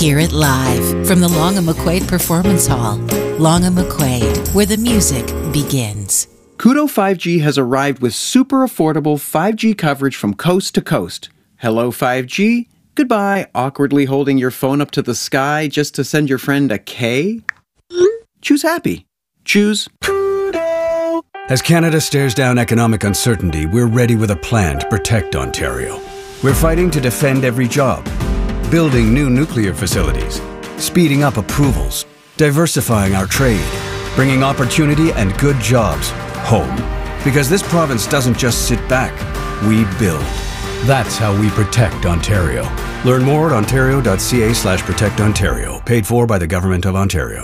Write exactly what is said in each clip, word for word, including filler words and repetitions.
Hear it live from the Long and McQuaid Performance Hall. Long and McQuaid, where the music begins. Koodo five G has arrived with super affordable five G coverage from coast to coast. Hello five G. Goodbye, awkwardly holding your phone up to the sky just to send your friend a K. Choose happy. Choose Koodo. As Canada stares down economic uncertainty, we're ready with a plan to protect Ontario. We're fighting to defend every job, building new nuclear facilities, speeding up approvals, diversifying our trade, bringing opportunity and good jobs home. Because this province doesn't just sit back, we build. That's how we protect Ontario. Learn more at ontario.ca slash protect Ontario. Paid for by the Government of Ontario.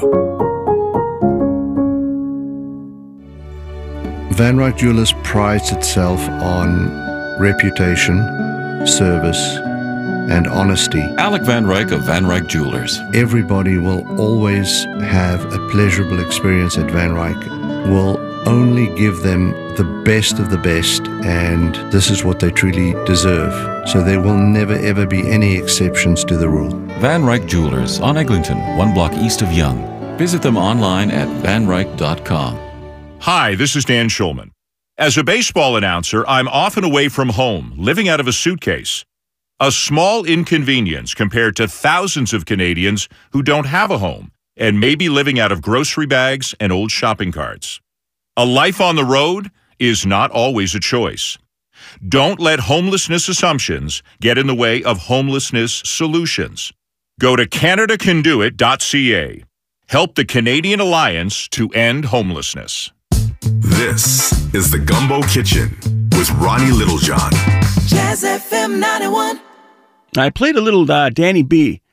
Van Ryck Jewelers prides itself on reputation, service, and honesty. Alec Van Ryck of Van Ryck Jewelers. Everybody will always have a pleasurable experience at Van Ryck. We'll only give them the best of the best, and this is what they truly deserve. So there will never ever be any exceptions to the rule. Van Ryck Jewelers on Eglinton, one block east of Yonge. Visit them online at van ryck dot com. Hi, this is Dan Schulman. As a baseball announcer, I'm often away from home, living out of a suitcase. A small inconvenience compared to thousands of Canadians who don't have a home and may be living out of grocery bags and old shopping carts. A life on the road is not always a choice. Don't let homelessness assumptions get in the way of homelessness solutions. Go to canada can do it dot c a. Help the Canadian Alliance to end homelessness. This is the Gumbo Kitchen with Ronnie Littlejohn. Jazz F M ninety-one. I played a little uh, Danny B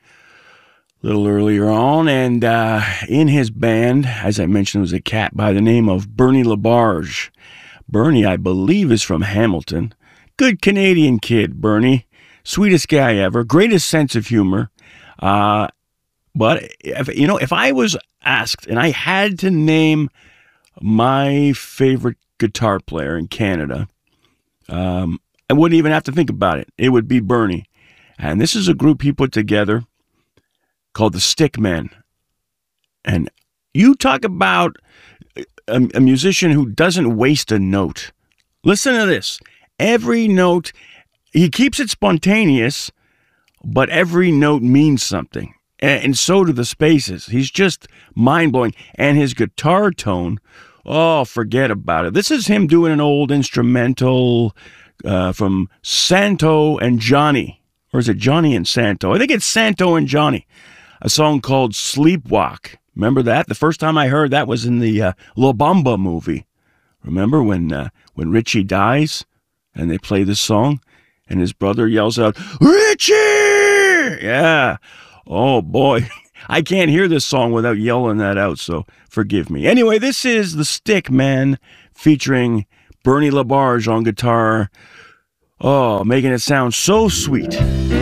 a little earlier on, and uh, in his band, as I mentioned, was a cat by the name of Bernie Labarge. Bernie, I believe, is from Hamilton. Good Canadian kid, Bernie. Sweetest guy ever. Greatest sense of humor. Uh, but, if, you know, if I was asked, and I had to name my favorite guitar player in Canada, um, I wouldn't even have to think about it. It would be Bernie. And this is a group he put together called the Stickmen. And you talk about a, a musician who doesn't waste a note. Listen to this. Every note, he keeps it spontaneous, but every note means something. And, and so do the spaces. He's just mind-blowing. And his guitar tone, oh, forget about it. This is him doing an old instrumental uh, from Santo and Johnny. Or is it Johnny and Santo? I think it's Santo and Johnny. A song called Sleepwalk. Remember that? The first time I heard that was in the uh, La Bamba movie. Remember when uh, when Richie dies and they play this song and his brother yells out, Richie! Yeah. Oh, boy. I can't hear this song without yelling that out, so forgive me. Anyway, this is The Stickmen featuring Bernie Labarge on guitar. Oh, making it sound so sweet.